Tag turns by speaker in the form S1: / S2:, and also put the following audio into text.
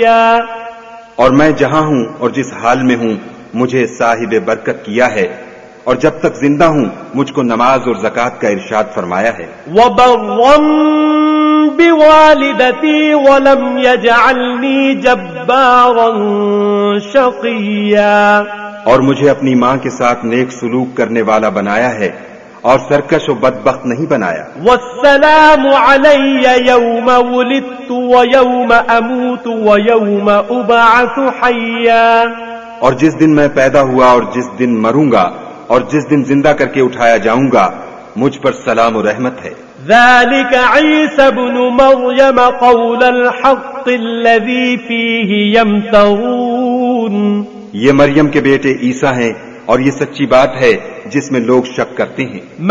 S1: हय्या।
S2: और मैं जहां हूं और जिस हाल में हूं मुझे साहिब बरकत किया है, और जब तक जिंदा हूं मुझको नमाज और ज़कात का इरशाद फरमाया है।
S1: वबर्रम बिवालिदती वलम यजअलनी जब्बारन शक़िय्या।
S2: और मुझे अपनी मां के साथ नेक सुलूक करने वाला बनाया है और सरकश और बदबख्त नहीं बनाया।
S1: वस्सलामु अलैया यौम वुलिदतु व यौम अमूतु व यौम उबअसु हय्या।
S2: और जिस दिन मैं पैदा हुआ और जिस दिन मरूंगा और जिस दिन जिंदा करके उठाया जाऊंगा मुझ पर सलाम और रहमत है।
S1: ज़ालिक ईसा इब्नु मर्यम क़ौलुल हक़्क़ अल्लज़ी फ़ीही यम्तरून।
S2: ये मरियम के बेटे ईसा हैं और ये सच्ची बात है जिसमें लोग शक करते हैं।